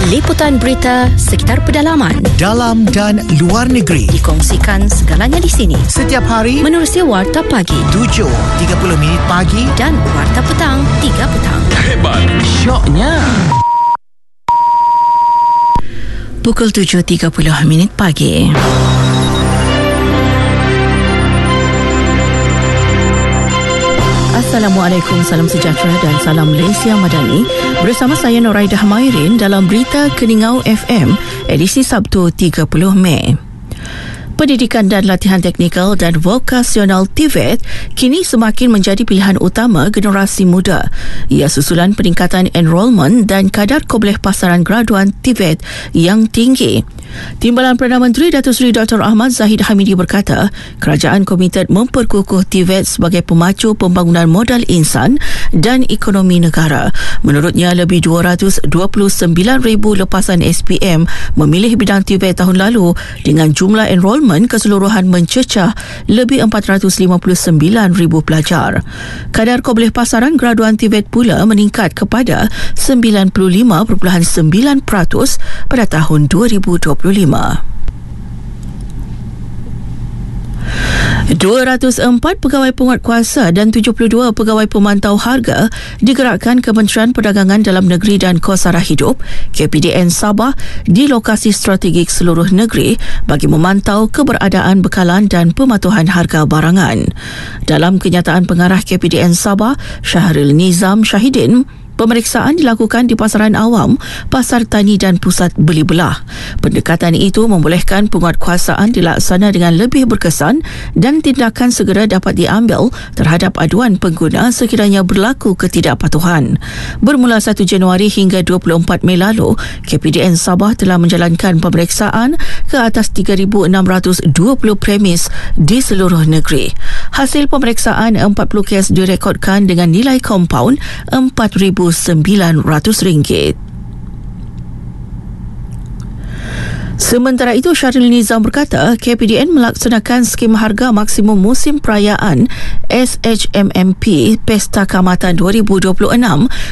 Liputan berita sekitar pedalaman, dalam dan luar negeri, dikongsikan segalanya di sini. Setiap hari menerusi Warta Pagi 7.30 pagi dan Warta Petang 3 petang. Hebat, syoknya. Pukul 7.30 pagi. Assalamualaikum, salam sejahtera dan salam Malaysia Madani. Bersama saya Noraidah Mairin dalam Berita Keningau FM, edisi Sabtu 30 Mei. Pendidikan dan latihan teknikal dan vokasional TVET kini semakin menjadi pilihan utama generasi muda. Ia susulan peningkatan enrolment dan kadar kebeleh pasaran graduan TVET yang tinggi. Timbalan Perdana Menteri Datuk Seri Dr. Ahmad Zahid Hamidi berkata, kerajaan komited memperkukuh TVET sebagai pemacu pembangunan modal insan dan ekonomi negara. Menurutnya, lebih 229,000 lepasan SPM memilih bidang TVET tahun lalu dengan jumlah enrolment keseluruhan mencecah lebih 459,000 pelajar. Kadar kebeleh pasaran graduan TVET pula meningkat kepada 95.9% pada tahun 2025. 204 pegawai penguatkuasa dan 72 pegawai pemantau harga digerakkan Kementerian Perdagangan Dalam Negeri dan Kos Sara Hidup KPDN Sabah di lokasi strategik seluruh negeri bagi memantau keberadaan bekalan dan pematuhan harga barangan. Dalam kenyataan pengarah KPDN Sabah, Syahril Nizam Syahidin, pemeriksaan dilakukan di pasaran awam, pasar tani dan pusat beli belah. Pendekatan itu membolehkan penguatkuasaan dilaksana dengan lebih berkesan dan tindakan segera dapat diambil terhadap aduan pengguna sekiranya berlaku ketidakpatuhan. Bermula 1 Januari hingga 24 Mei lalu, KPDN Sabah telah menjalankan pemeriksaan ke atas 3,620 premis di seluruh negeri. Hasil pemeriksaan 40 kes direkodkan dengan nilai kompaun RM4,900. Sementara itu, Syahril Nizam berkata, KPDN melaksanakan skim harga maksimum musim perayaan SHMMP Pesta Kaamatan 2026